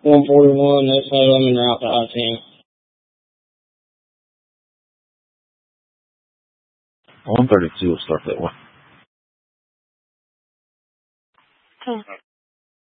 141, that's how I'm in route to I-10. 132 will start that way.